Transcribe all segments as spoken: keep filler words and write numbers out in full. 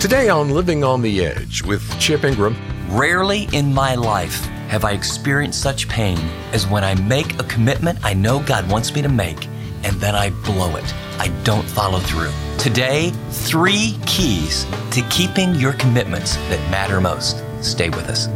Today on Living on the Edge with Chip Ingram. Rarely in my life have I experienced such pain as when I make a commitment I know God wants me to make, and then I blow it. I don't follow through. Today, three keys to keeping your commitments that matter most. Stay with us.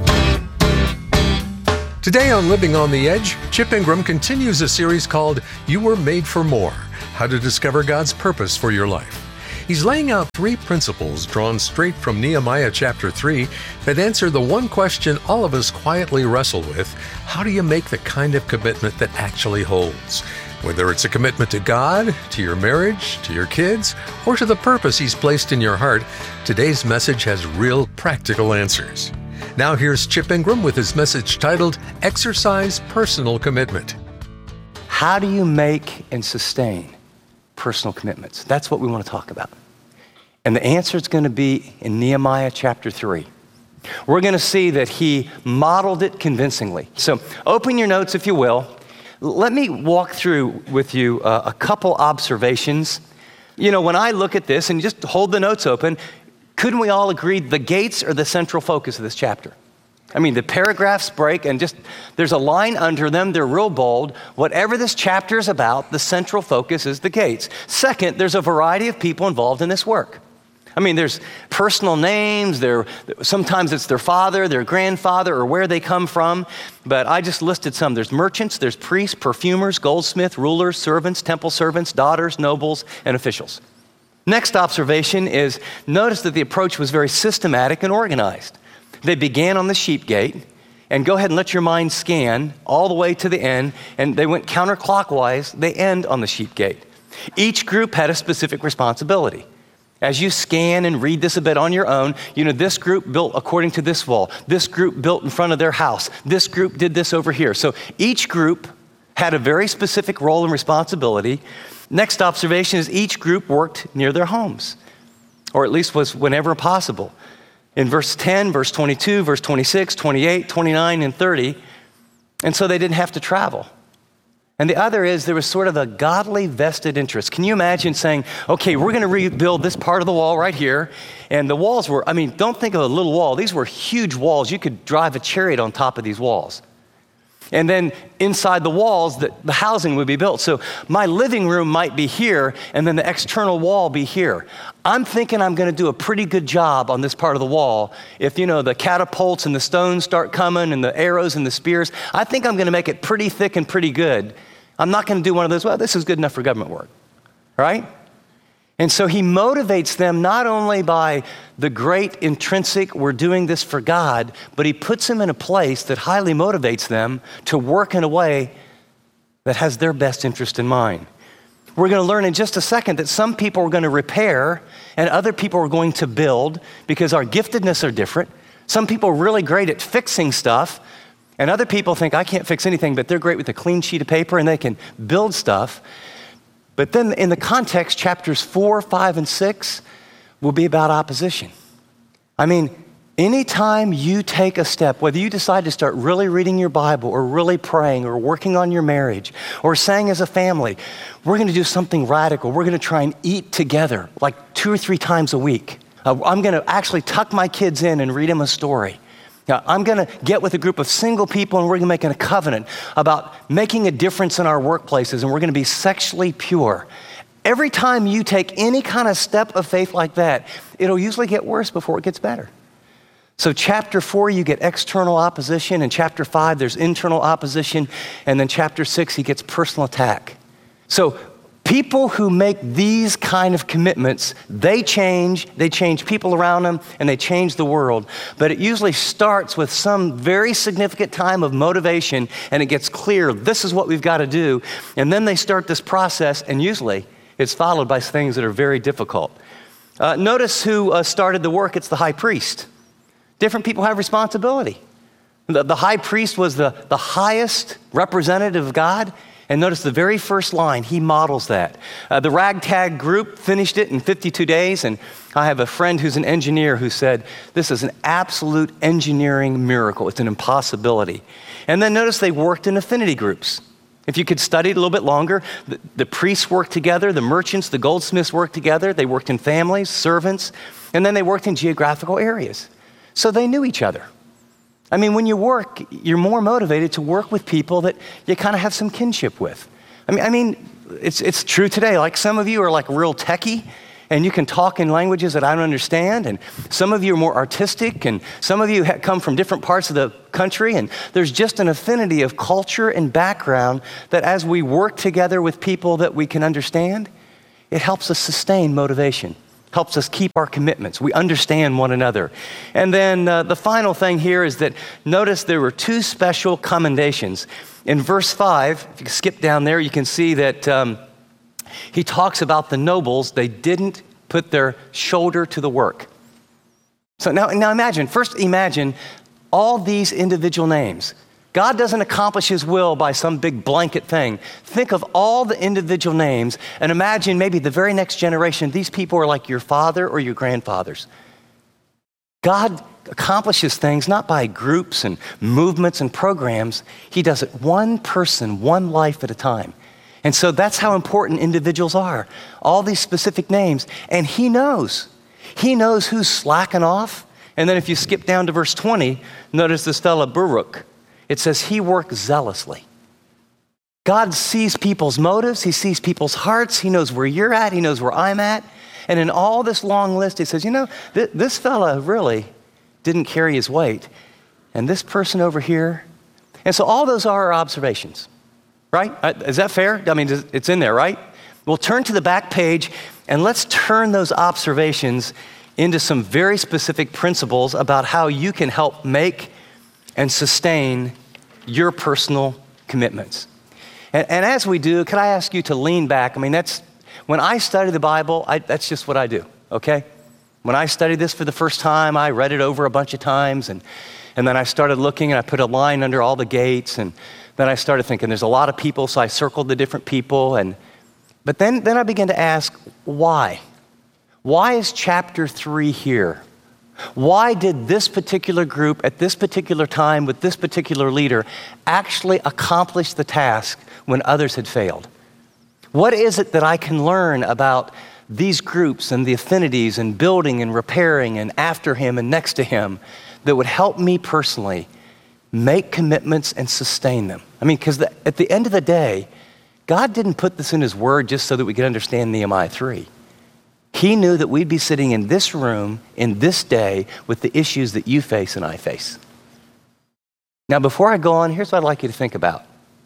Today on Living on the Edge, Chip Ingram continues a series called You Were Made for More, How to Discover God's Purpose for Your Life. He's laying out three principles drawn straight from Nehemiah chapter three that answer the one question all of us quietly wrestle with: how do you make the kind of commitment that actually holds? Whether it's a commitment to God, to your marriage, to your kids, or to the purpose He's placed in your heart, today's message has real practical answers. Now here's Chip Ingram with his message titled Exercise Personal Commitment. How do you make and sustain personal commitments? That's what we want to talk about. And the answer is going to be in Nehemiah chapter three. We're going to see that he modeled it convincingly. So open your notes, if you will. Let me walk through with you uh, a couple observations. You know, when I look at this, and just hold the notes open, couldn't we all agree the gates are the central focus of this chapter? I mean, the paragraphs break and just, there's a line under them, they're real bold. Whatever this chapter is about, the central focus is the gates. Second, there's a variety of people involved in this work. I mean, there's personal names, there, sometimes it's their father, their grandfather, or where they come from, but I just listed some. There's merchants, there's priests, perfumers, goldsmiths, rulers, servants, temple servants, daughters, nobles, and officials. Next observation is, notice that the approach was very systematic and organized. They began on the sheep gate, and go ahead and let your mind scan all the way to the end, and they went counterclockwise, they end on the sheep gate. Each group had a specific responsibility. As you scan and read this a bit on your own, you know, this group built according to this wall, this group built in front of their house, this group did this over here. So each group had a very specific role and responsibility. Next observation is each group worked near their homes, or at least was whenever possible. In verse ten, verse twenty-two, verse twenty-six, twenty-eight, twenty-nine, and thirty. And so they didn't have to travel. And the other is there was sort of a godly vested interest. Can you imagine saying, okay, we're going to rebuild this part of the wall right here. And the walls were, I mean, don't think of a little wall. These were huge walls. You could drive a chariot on top of these walls. And then inside the walls, the, the housing would be built. So my living room might be here, and then the external wall be here. I'm thinking I'm going to do a pretty good job on this part of the wall. If, you know, the catapults and the stones start coming and the arrows and the spears, I think I'm going to make it pretty thick and pretty good. I'm not going to do one of those, well, this is good enough for government work, right? And so he motivates them not only by the great intrinsic, we're doing this for God, but he puts them in a place that highly motivates them to work in a way that has their best interest in mind. We're going to learn in just a second that some people are going to repair and other people are going to build because our giftedness are different. Some people are really great at fixing stuff, and other people think, I can't fix anything, but they're great with a clean sheet of paper and they can build stuff. But then in the context, chapters four, five, and six will be about opposition. I mean, anytime you take a step, whether you decide to start really reading your Bible or really praying or working on your marriage or saying as a family, we're going to do something radical. We're going to try and eat together like two or three times a week. Uh, I'm going to actually tuck my kids in and read them a story. Now, I'm going to get with a group of single people and we're going to make a covenant about making a difference in our workplaces, and we're going to be sexually pure. Every time you take any kind of step of faith like that, it'll usually get worse before it gets better. So chapter four, you get external opposition. In chapter five, there's internal opposition. And then chapter six, he gets personal attack. So people who make these kind of commitments, they change, they change people around them, and they change the world. But it usually starts with some very significant time of motivation, and it gets clear, this is what we've got to do. And then they start this process, and usually it's followed by things that are very difficult. Uh, notice who uh, started the work. It's the high priest. Different people have responsibility. The, the high priest was the, the highest representative of God. And notice the very first line, he models that. Uh, the ragtag group finished it in fifty-two days, and I have a friend who's an engineer who said, this is an absolute engineering miracle. It's an impossibility. And then notice they worked in affinity groups. If you could study it a little bit longer, the, the priests worked together, the merchants, the goldsmiths worked together. They worked in families, servants, and then they worked in geographical areas. So they knew each other. I mean, when you work, you're more motivated to work with people that you kind of have some kinship with. I mean, I mean, it's it's true today. Like some of you are like real techie, and you can talk in languages that I don't understand, and some of you are more artistic, and some of you ha- come from different parts of the country, and there's just an affinity of culture and background that as we work together with people that we can understand, it helps us sustain motivation, helps us keep our commitments. We understand one another. And then uh, the final thing here is that notice there were two special commendations. In verse five, if you skip down there, you can see that um, he talks about the nobles. They didn't put their shoulder to the work. So now, now imagine, first imagine all these individual names. God doesn't accomplish his will by some big blanket thing. Think of all the individual names and imagine maybe the very next generation, these people are like your father or your grandfathers. God accomplishes things not by groups and movements and programs. He does it one person, one life at a time. And so that's how important individuals are. All these specific names. And he knows. He knows who's slacking off. And then if you skip down to verse twenty, notice this fellow Baruch. It says he worked zealously. God sees people's motives. He sees people's hearts. He knows where you're at. He knows where I'm at. And in all this long list, he says, you know, th- this fella really didn't carry his weight. And this person over here. And so all those are our observations. Right? Is that fair? I mean, it's in there, right? We'll turn to the back page and let's turn those observations into some very specific principles about how you can help make and sustain your personal commitments. And, and as we do, can I ask you to lean back? I mean, that's, when I study the Bible, I, that's just what I do, okay? When I studied this for the first time, I read it over a bunch of times, and, and then I started looking and I put a line under all the gates, and then I started thinking, there's a lot of people, so I circled the different people. And but then, then I began to ask, why? Why is chapter three here? Why did this particular group at this particular time with this particular leader actually accomplish the task when others had failed? What is it that I can learn about these groups and the affinities and building and repairing and after him and next to him that would help me personally make commitments and sustain them? I mean, because the, at the end of the day, God didn't put this in his word just so that we could understand Nehemiah three. He knew that we'd be sitting in this room in this day with the issues that you face and I face. Now, before I go on, here's what I'd like you to think about.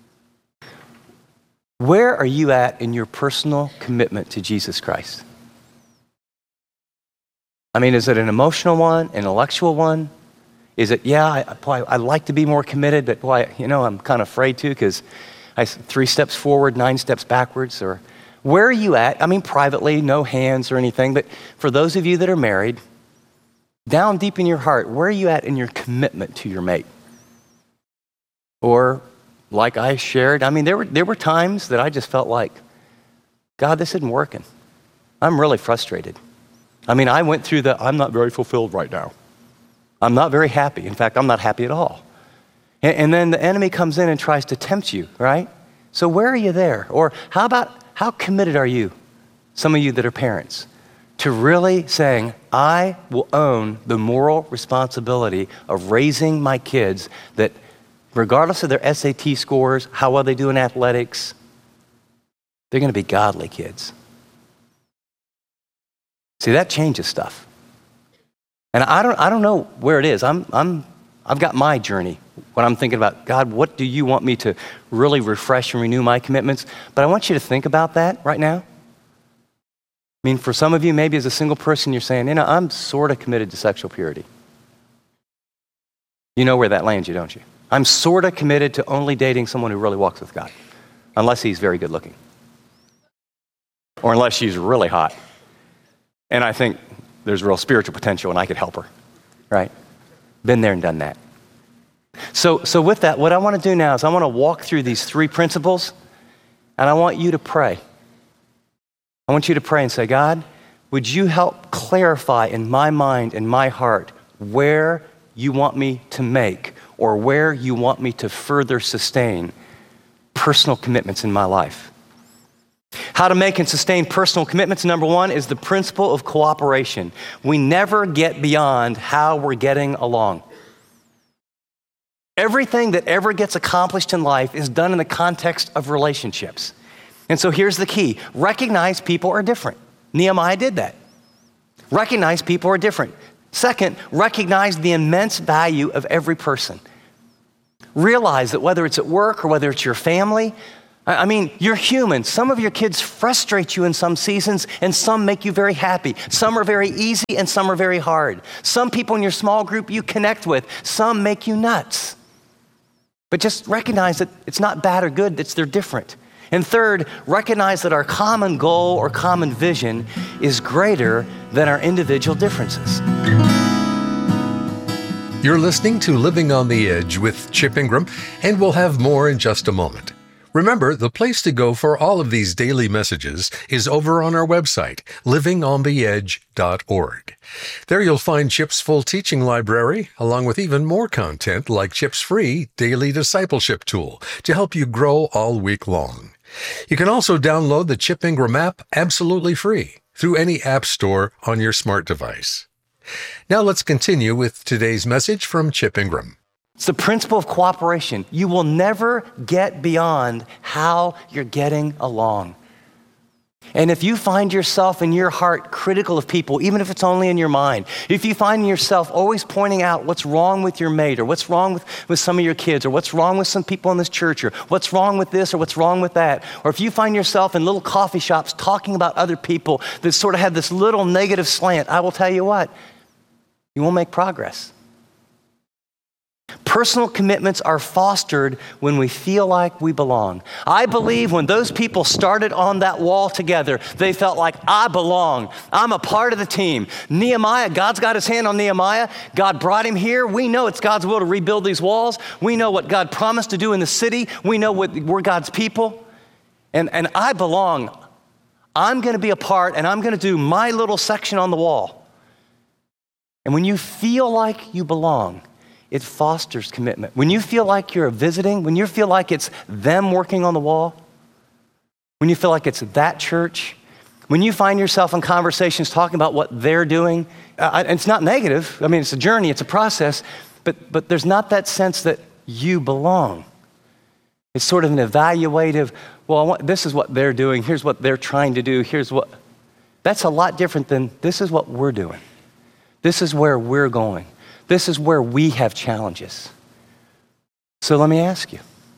Where are you at in your personal commitment to Jesus Christ? I mean, is it an emotional one, an intellectual one? Is it, yeah, I, boy, I'd like to be more committed, but boy, you know, I'm kind of afraid to because I three steps forward, nine steps backwards. Or where are you at? I mean, privately, no hands or anything, but for those of you that are married, down deep in your heart, where are you at in your commitment to your mate? Or like I shared, I mean, there were there were times that I just felt like, God, this isn't working. I'm really frustrated. I mean, I went through the, I'm not very fulfilled right now. I'm not very happy. In fact, I'm not happy at all. And, and then the enemy comes in and tries to tempt you, right? So where are you there? Or how about, how committed are you, some of you that are parents, to really saying, I will own the moral responsibility of raising my kids that regardless of their S A T scores, how well they do in athletics, they're going to be godly kids. See, that changes stuff. And I don't, I don't know where it is. I'm, I'm, I've got my journey when I'm thinking about, God, what do you want me to really refresh and renew my commitments? But I want you to think about that right now. I mean, for some of you, maybe as a single person, you're saying, you know, I'm sort of committed to sexual purity. You know where that lands you, don't you? I'm sort of committed to only dating someone who really walks with God, unless he's very good looking. Or unless she's really hot. And I think there's real spiritual potential and I could help her, right? Been there and done that. So, so with that, what I want to do now is I want to walk through these three principles and I want you to pray. I want you to pray and say, God, would you help clarify in my mind and my heart where you want me to make or where you want me to further sustain personal commitments in my life. How to make and sustain personal commitments, number one, is the principle of cooperation. We never get beyond how we're getting along. Everything that ever gets accomplished in life is done in the context of relationships. And so here's the key. Recognize people are different. Nehemiah did that. Recognize people are different. Second, recognize the immense value of every person. Realize that whether it's at work or whether it's your family, I mean, you're human. Some of your kids frustrate you in some seasons, and some make you very happy. Some are very easy, and some are very hard. Some people in your small group you connect with. Some make you nuts. But just recognize that it's not bad or good, it's they're different. And third, recognize that our common goal or common vision is greater than our individual differences. You're listening to Living on the Edge with Chip Ingram, and we'll have more in just a moment. Remember, the place to go for all of these daily messages is over on our website, living on the edge dot org. There you'll find Chip's full teaching library, along with even more content like Chip's free daily discipleship tool to help you grow all week long. You can also download the Chip Ingram app absolutely free through any app store on your smart device. Now let's continue with today's message from Chip Ingram. It's the principle of cooperation. You will never get beyond how you're getting along. And if you find yourself in your heart critical of people, even if it's only in your mind, if you find yourself always pointing out what's wrong with your mate, or what's wrong with, with some of your kids, or what's wrong with some people in this church, or what's wrong with this, or what's wrong with that, or if you find yourself in little coffee shops talking about other people that sort of have this little negative slant, I will tell you what, you won't make progress. Personal commitments are fostered when we feel like we belong. I believe when those people started on that wall together, they felt like, I belong. I'm a part of the team. Nehemiah, God's got his hand on Nehemiah. God brought him here. We know it's God's will to rebuild these walls. We know what God promised to do in the city. We know what, we're God's people. And, and I belong. I'm going to be a part, and I'm going to do my little section on the wall. And when you feel like you belong, it fosters commitment. When you feel like you're visiting, when you feel like it's them working on the wall, when you feel like it's that church, when you find yourself in conversations talking about what they're doing, uh, it's not negative. I mean, it's a journey, it's a process, but, but there's not that sense that you belong. It's sort of an evaluative, well, I want, this is what they're doing, here's what they're trying to do, here's what, that's a lot different than this is what we're doing. This is where we're going. This is where we have challenges. So let me ask you,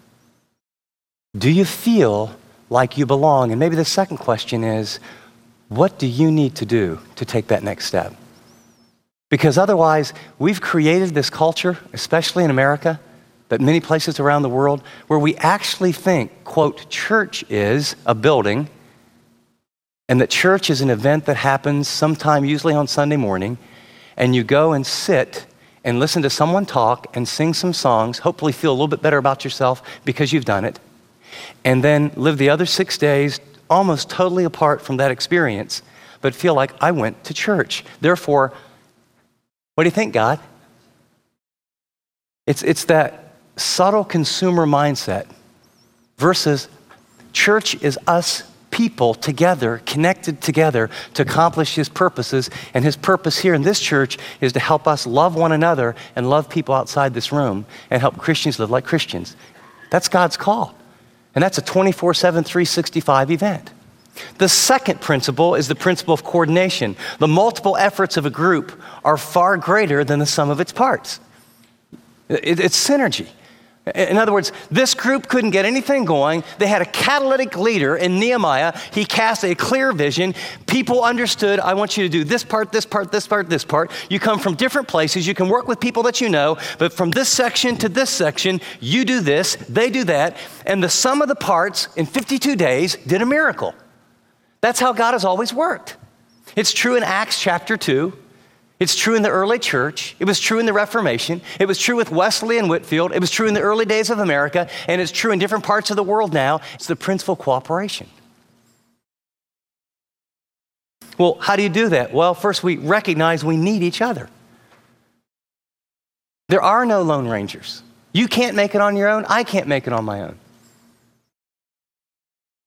do you feel like you belong? And maybe the second question is, what do you need to do to take that next step? Because otherwise, we've created this culture, especially in America, but many places around the world, where we actually think, quote, church is a building, and that church is an event that happens sometime, usually on Sunday morning, and you go and sit and listen to someone talk and sing some songs, hopefully feel a little bit better about yourself because you've done it, and then live the other six days almost totally apart from that experience, but feel like I went to church. Therefore, what do you think, God? It's, it's that subtle consumer mindset versus church is us people together, connected together to accomplish his purposes. And his purpose here in this church is to help us love one another and love people outside this room and help Christians live like Christians. That's God's call. And that's a twenty-four seven, three sixty-five event. The second principle is the principle of coordination. The multiple efforts of a group are far greater than the sum of its parts. It, it's synergy. In other words, this group couldn't get anything going. They had a catalytic leader in Nehemiah. He cast a clear vision. People understood, I want you to do this part, this part, this part, this part. You come from different places. You can work with people that you know, but from this section to this section, you do this, they do that. And the sum of the parts in fifty-two days did a miracle. That's how God has always worked. It's true in Acts chapter two. It's true in the early church. It was true in the Reformation. It was true with Wesley and Whitefield. It was true in the early days of America, and it's true in different parts of the world now. It's the principle of cooperation. Well, how do you do that? Well, first we recognize we need each other. There are no lone rangers. You can't make it on your own. I can't make it on my own.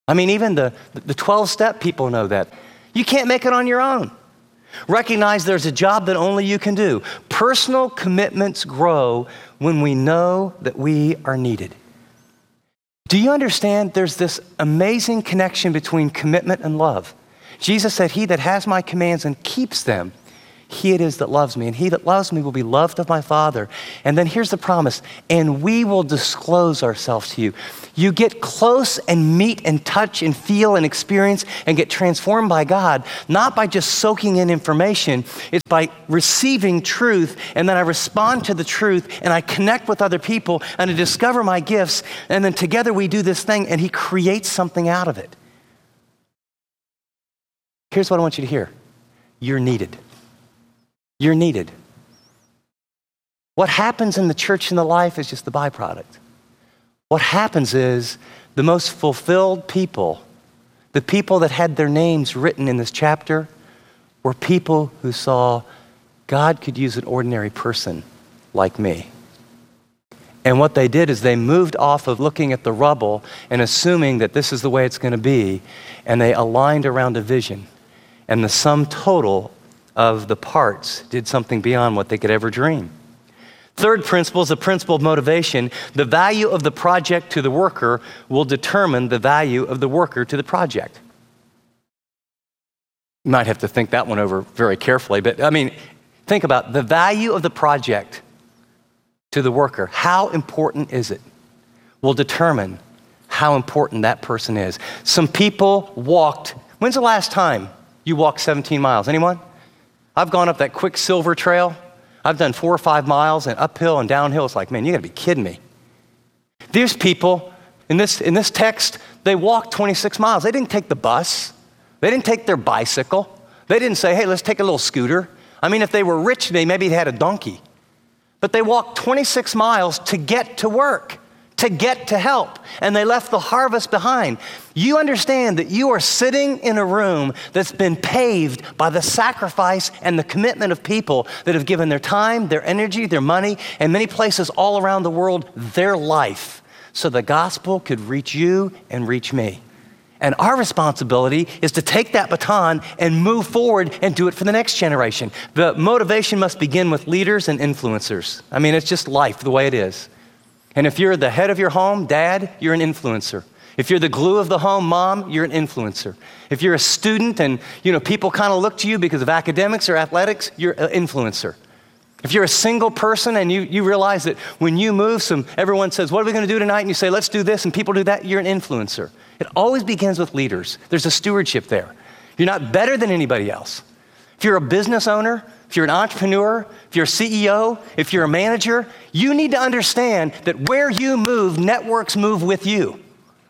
I mean, even the, the twelve-step people know that. You can't make it on your own. Recognize there's a job that only you can do. Personal commitments grow when we know that we are needed. Do you understand there's this amazing connection between commitment and love? Jesus said, he that has my commands and keeps them, he it is that loves me. And he that loves me will be loved of my Father. And then here's the promise, and we will disclose ourselves to you. You get close and meet and touch and feel and experience and get transformed by God, not by just soaking in information. It's by receiving truth, and then I respond to the truth, and I connect with other people, and I discover my gifts, and then together we do this thing, and he creates something out of it. Here's what I want you to hear. You're needed. You're needed. What happens in the church and the life is just the byproduct. What happens is the most fulfilled people, the people that had their names written in this chapter, were people who saw God could use an ordinary person like me. And what they did is they moved off of looking at the rubble and assuming that this is the way it's going to be, and they aligned around a vision. And the sum total of the parts did something beyond what they could ever dream. Third principle is the principle of motivation. The value of the project to the worker will determine the value of the worker to the project. You might have to think that one over very carefully, but I mean, think about the value of the project to the worker. How important is it? Will determine how important that person is. Some people walked, when's the last time you walked seventeen miles? Anyone? I've gone up that Quicksilver Trail. I've done four or five miles and uphill and downhill. It's like, man, you gotta be kidding me. These people, in this, in this text, they walked twenty-six miles. They didn't take the bus. They didn't take their bicycle. They didn't say, hey, let's take a little scooter. I mean, if they were rich, they maybe they had a donkey. But they walked twenty-six miles to get to work, to get to help, and they left the harvest behind. You understand that you are sitting in a room that's been paved by the sacrifice and the commitment of people that have given their time, their energy, their money, and many places all around the world, their life, so the gospel could reach you and reach me. And our responsibility is to take that baton and move forward and do it for the next generation. The motivation must begin with leaders and influencers. I mean, it's just life the way it is. And if you're the head of your home, dad, you're an influencer. If you're the glue of the home, mom, you're an influencer. If you're a student and you know people kind of look to you because of academics or athletics, you're an influencer. If you're a single person and you, you realize that when you move, some everyone says, what are we going to do tonight? And you say, let's do this, and people do that, you're an influencer. It always begins with leaders. There's a stewardship there. You're not better than anybody else. If you're a business owner, if you're an entrepreneur, if you're a C E O, if you're a manager, you need to understand that where you move, networks move with you.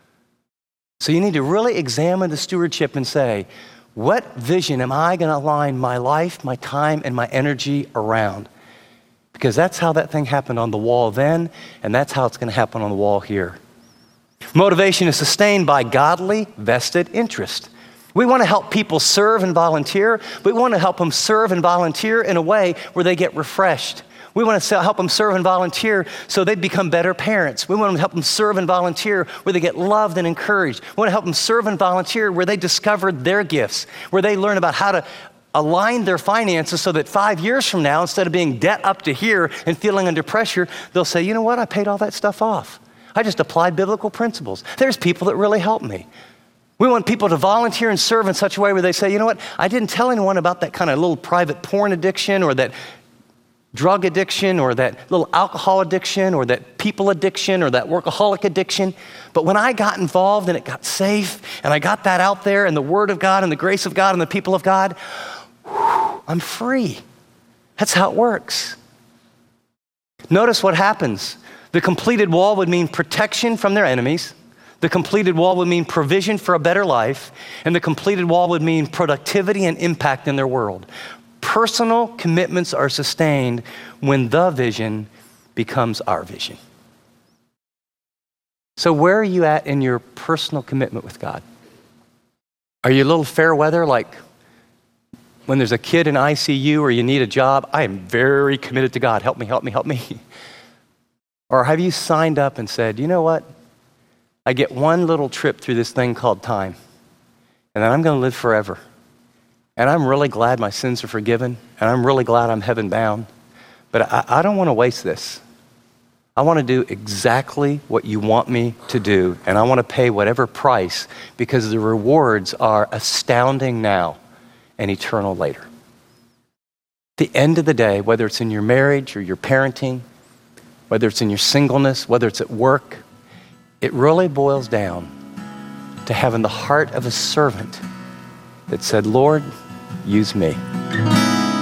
So you need to really examine the stewardship and say, what vision am I going to align my life, my time, and my energy around? Because that's how that thing happened on the wall then, and that's how it's going to happen on the wall here. Motivation is sustained by godly, vested interest. We want to help people serve and volunteer, but we want to help them serve and volunteer in a way where they get refreshed. We want to help them serve and volunteer so they become better parents. We want to help them serve and volunteer where they get loved and encouraged. We want to help them serve and volunteer where they discover their gifts, where they learn about how to align their finances so that five years from now, instead of being debt up to here and feeling under pressure, they'll say, you know what, I paid all that stuff off. I just applied biblical principles. There's people that really help me. We want people to volunteer and serve in such a way where they say, you know what, I didn't tell anyone about that kind of little private porn addiction or that drug addiction or that little alcohol addiction or that people addiction or that workaholic addiction. But when I got involved and it got safe and I got that out there and the Word of God and the grace of God and the people of God, whew, I'm free. That's how it works. Notice what happens. The completed wall would mean protection from their enemies. The completed wall would mean provision for a better life. And the completed wall would mean productivity and impact in their world. Personal commitments are sustained when the vision becomes our vision. So where are you at in your personal commitment with God? Are you a little fair weather, like when there's a kid in I C U or you need a job? I am very committed to God. Help me, help me, help me. Or have you signed up and said, you know what? I get one little trip through this thing called time, and then I'm going to live forever. And I'm really glad my sins are forgiven, and I'm really glad I'm heaven bound. But I, I don't want to waste this. I want to do exactly what you want me to do, and I want to pay whatever price, because the rewards are astounding now and eternal later. At the end of the day, whether it's in your marriage or your parenting, whether it's in your singleness, whether it's at work, it really boils down to having the heart of a servant that said, Lord, use me.